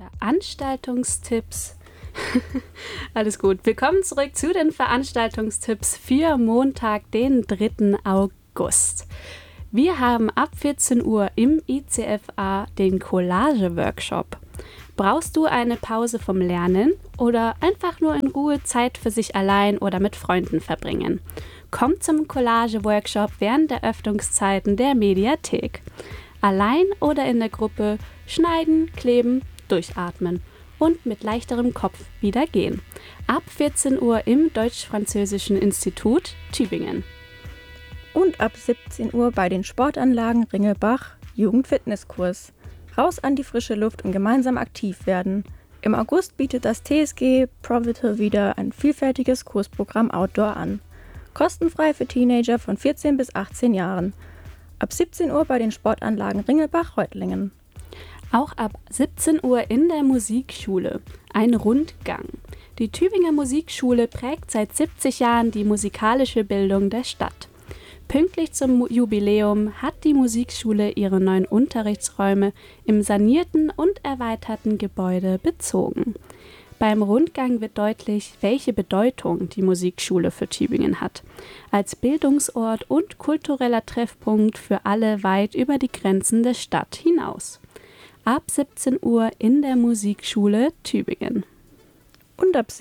Veranstaltungstipps. Alles gut. Willkommen zurück zu den Veranstaltungstipps für Montag, den 3. August. Wir haben ab 14 Uhr im ICFA den Collage-Workshop. Brauchst du eine Pause vom Lernen oder einfach nur in Ruhe Zeit für sich allein oder mit Freunden verbringen? Komm zum Collage-Workshop während der Öffnungszeiten der Mediathek. Allein oder in der Gruppe schneiden, kleben, durchatmen und mit leichterem Kopf wieder gehen. Ab 14 Uhr im Deutsch-Französischen Institut Tübingen. Und ab 17 Uhr bei den Sportanlagen Ringelbach Jugendfitnesskurs. Raus an die frische Luft und gemeinsam aktiv werden. Im August bietet das TSG Provital wieder ein vielfältiges Kursprogramm Outdoor an. Kostenfrei für Teenager von 14 bis 18 Jahren. Ab 17 Uhr bei den Sportanlagen Ringelbach-Reutlingen. Auch ab 17 Uhr in der Musikschule. Ein Rundgang. Die Tübinger Musikschule prägt seit 70 Jahren die musikalische Bildung der Stadt. Pünktlich zum Jubiläum hat die Musikschule ihre neuen Unterrichtsräume im sanierten und erweiterten Gebäude bezogen. Beim Rundgang wird deutlich, welche Bedeutung die Musikschule für Tübingen hat. Als Bildungsort und kultureller Treffpunkt für alle weit über die Grenzen der Stadt hinaus. Ab 17 Uhr in der Musikschule Tübingen. Und ab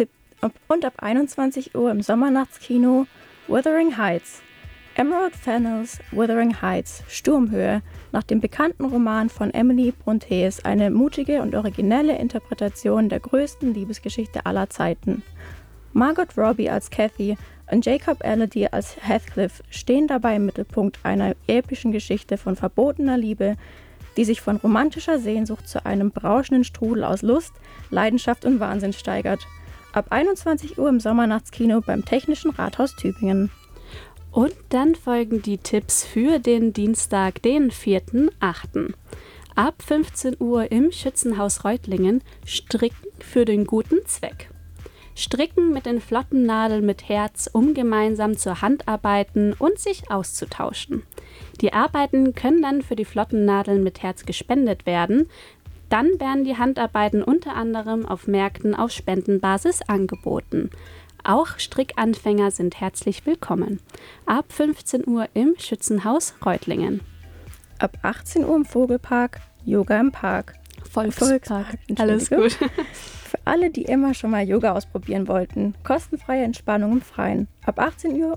21 Uhr im Sommernachtskino Wuthering Heights. Emerald Fennells Wuthering Heights, Sturmhöhe, nach dem bekannten Roman von Emily Brontë, ist eine mutige und originelle Interpretation der größten Liebesgeschichte aller Zeiten. Margot Robbie als Cathy und Jacob Elordi als Heathcliff stehen dabei im Mittelpunkt einer epischen Geschichte von verbotener Liebe, die sich von romantischer Sehnsucht zu einem berauschenden Strudel aus Lust, Leidenschaft und Wahnsinn steigert. Ab 21 Uhr im Sommernachtskino beim Technischen Rathaus Tübingen. Und dann folgen die Tipps für den Dienstag, den 4.8. Ab 15 Uhr im Schützenhaus Reutlingen Stricken für den guten Zweck. Stricken mit den flotten Nadeln mit Herz, um gemeinsam zu Handarbeiten und sich auszutauschen. Die Arbeiten können dann für die flotten Nadeln mit Herz gespendet werden. Dann werden die Handarbeiten unter anderem auf Märkten auf Spendenbasis angeboten. Auch Strickanfänger sind herzlich willkommen. Ab 15 Uhr im Schützenhaus Reutlingen. Ab 18 Uhr im Vogelpark Yoga im Park. Volkspark. Alles gut. Für alle, die immer schon mal Yoga ausprobieren wollten. Kostenfreie Entspannung im Freien. Ab 18 Uhr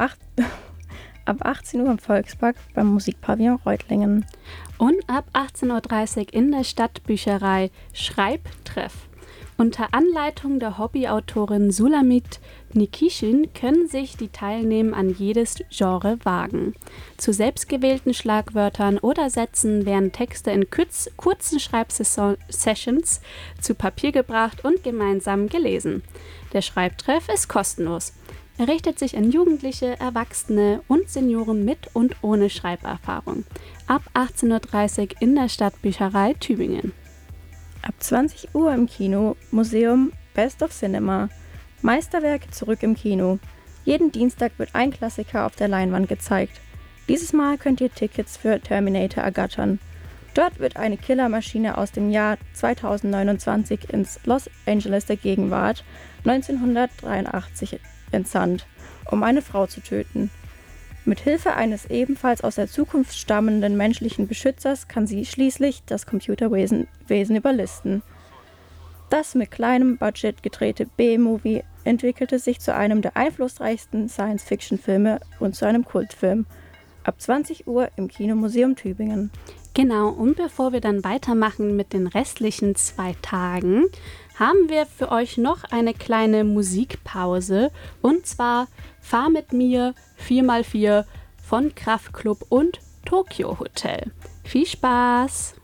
im Volkspark beim Musikpavillon Reutlingen. Und ab 18.30 Uhr in der Stadtbücherei Schreibtreff. Unter Anleitung der Hobbyautorin Sulamit Nikishin können sich die Teilnehmer an jedes Genre wagen. Zu selbstgewählten Schlagwörtern oder Sätzen werden Texte in kurzen Schreibsessions zu Papier gebracht und gemeinsam gelesen. Der Schreibtreff ist kostenlos. Er richtet sich an Jugendliche, Erwachsene und Senioren mit und ohne Schreiberfahrung. Ab 18.30 Uhr in der Stadtbücherei Tübingen. Ab 20 Uhr im Kino Museum Best of Cinema. Meisterwerke zurück im Kino. Jeden Dienstag wird ein Klassiker auf der Leinwand gezeigt. Dieses Mal könnt ihr Tickets für Terminator ergattern. Dort wird eine Killermaschine aus dem Jahr 2029 ins Los Angeles der Gegenwart 1983 entsandt, um eine Frau zu töten. Mit Hilfe eines ebenfalls aus der Zukunft stammenden menschlichen Beschützers kann sie schließlich das Computerwesen überlisten. Das mit kleinem Budget gedrehte B-Movie entwickelte sich zu einem der einflussreichsten Science-Fiction-Filme und zu einem Kultfilm. Ab 20 Uhr im Kinomuseum Tübingen. Genau, und bevor wir dann weitermachen mit den restlichen 2 Tagen, haben wir für euch noch eine kleine Musikpause. Und zwar Fahr mit mir 4x4 von Kraftklub und Tokyo Hotel. Viel Spaß!